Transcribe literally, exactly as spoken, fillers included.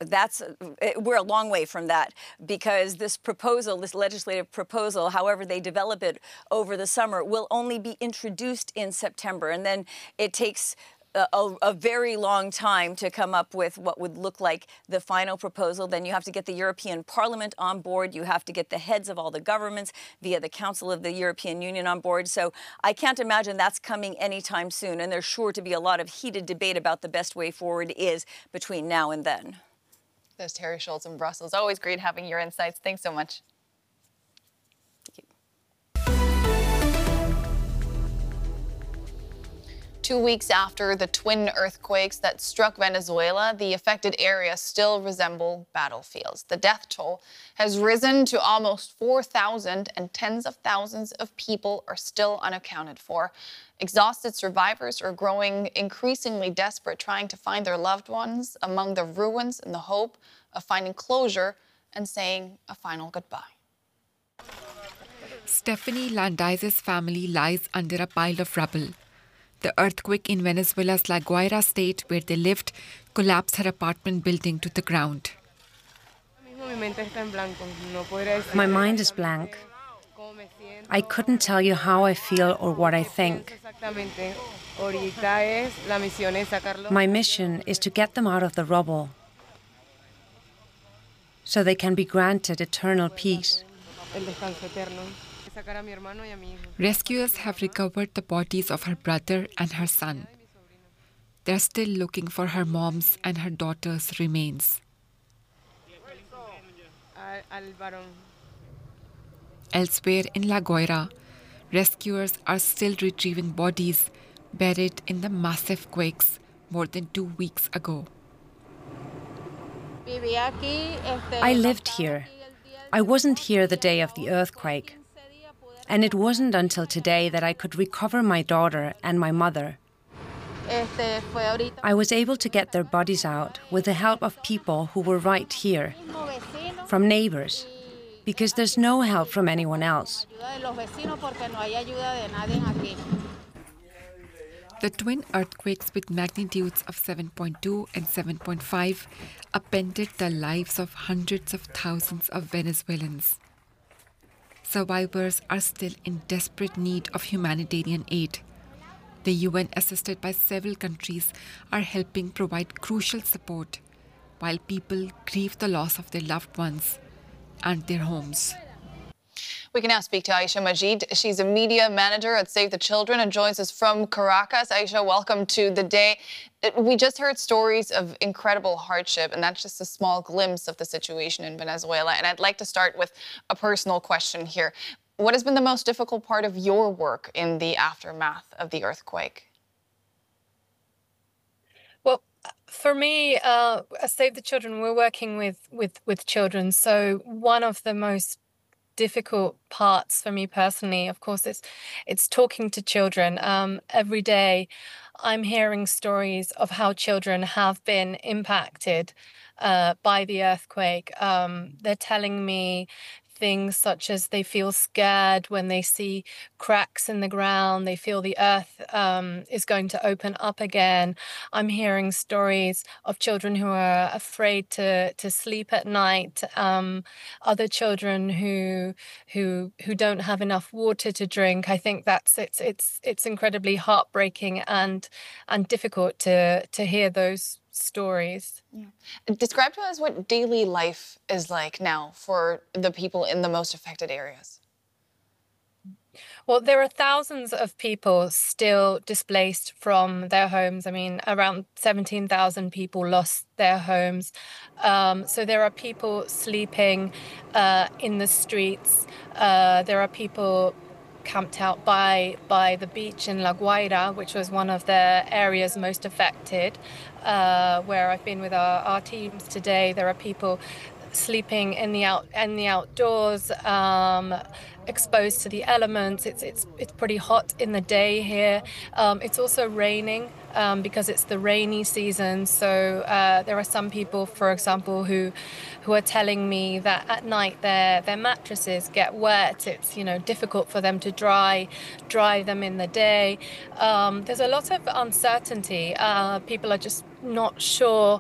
that's we're a long way from that, because this proposal, this legislative proposal, however they develop it over the summer, will only be introduced in September. And then it takes A, a very long time to come up with what would look like the final proposal. Then you have to get the European Parliament on board. You have to get the heads of all the governments via the Council of the European Union on board. So I can't imagine that's coming anytime soon. And there's sure to be a lot of heated debate about the best way forward is between now and then. There's Teri Schultz in Brussels. Always great having your insights. Thanks so much. Two weeks after the twin earthquakes that struck Venezuela, the affected areas still resemble battlefields. The death toll has risen to almost four thousand, and tens of thousands of people are still unaccounted for. Exhausted survivors are growing increasingly desperate, trying to find their loved ones among the ruins in the hope of finding closure and saying a final goodbye. Stephanie Landiz's family lies under a pile of rubble. The earthquake in Venezuela's La Guaira state, where they lived, collapsed her apartment building to the ground. My mind is blank. I couldn't tell you how I feel or what I think. My mission is to get them out of the rubble so they can be granted eternal peace. Rescuers have recovered the bodies of her brother and her son. They're still looking for her mom's and her daughter's remains. Elsewhere in La Guaira, rescuers are still retrieving bodies buried in the massive quakes more than two weeks ago. I lived here. I wasn't here the day of the earthquake. And it wasn't until today that I could recover my daughter and my mother. I was able to get their bodies out with the help of people who were right here, from neighbors, because there's no help from anyone else. The twin earthquakes with magnitudes of seven point two and seven point five upended the lives of hundreds of thousands of Venezuelans. Survivors are still in desperate need of humanitarian aid. The U N, assisted by several countries, are helping provide crucial support while people grieve the loss of their loved ones and their homes. We can now speak to Aisha Majid. She's a media manager at Save the Children and joins us from Caracas. Aisha, welcome to the day. We just heard stories of incredible hardship, and that's just a small glimpse of the situation in Venezuela. And I'd like to start with a personal question here. What has been the most difficult part of your work in the aftermath of the earthquake? Well, for me, uh, at Save the Children, we're working with, with, with children. So one of the most difficult parts for me personally, of course, it's it's talking to children. Um, every day I'm hearing stories of how children have been impacted uh, by the earthquake. Um, they're telling me things such as they feel scared when they see cracks in the ground. They feel the earth um, is going to open up again. I'm hearing stories of children who are afraid to to sleep at night. Um, other children who who who don't have enough water to drink. I think that's it's it's it's incredibly heartbreaking and and difficult to to hear those stories. Yeah. Describe to us what daily life is like now for the people in the most affected areas. Well, there are thousands of people still displaced from their homes. I mean, around seventeen thousand people lost their homes. Um, so there are people sleeping uh, in the streets. Uh, there are people camped out by by the beach in La Guaira, which was one of the areas most affected, uh, where I've been with our, our teams today. There are people sleeping in the out in the outdoors, um, exposed to the elements. It's it's it's pretty hot in the day here. Um, it's also raining um, because it's the rainy season. So uh, there are some people, for example, who who are telling me that at night their their mattresses get wet. It's you know difficult for them to dry dry them in the day. Um, there's a lot of uncertainty. Uh, people are just not sure